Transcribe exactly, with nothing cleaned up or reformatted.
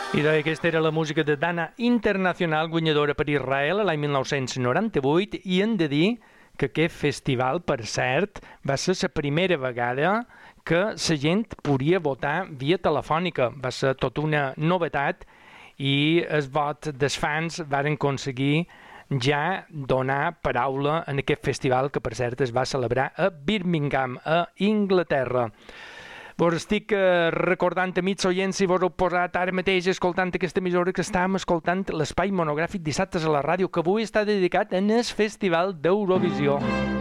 I doncs aquesta era la música de Dana Internacional, guanyadora per Israel l'any mil nou-cents noranta-vuit, i hem de dir que aquest festival, per cert, va ser la primera vegada que la gent podia votar via telefònica. Va ser tota una novetat i el vot dels fans varen aconseguir ja donar paraula en aquest festival que, per cert, es va celebrar a Birmingham, a Inglaterra. Vos estic eh, recordant, amics oients, si vos heu posat ara mateix escoltant aquesta emissora, que estàvem escoltant l'espai monogràfic dissabtes a la ràdio, que avui està dedicat en el Festival d'Eurovisió.